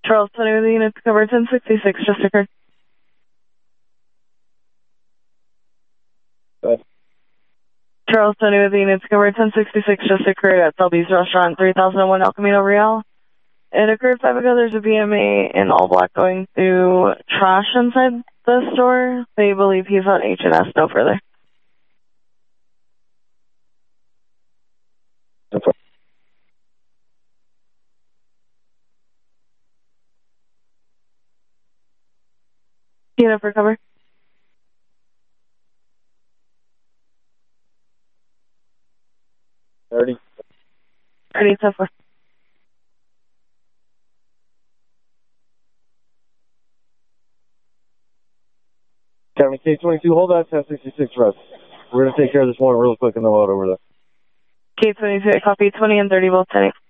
Charles 20 with the units cover 1066 just occurred. Charles 20 with the units cover 1066 just occurred at Selby's Restaurant, 3001 El Camino Real. It occurred 5 ago. There's a BMA in all black going through trash inside the store. They believe he's on H&S, no further. Unit for cover. 30. 30, 10-4. County K-22, hold that 1066 rest. We're going to take care of this one real quick and then we'll load over there. K-22, copy 20 and 30, both 10.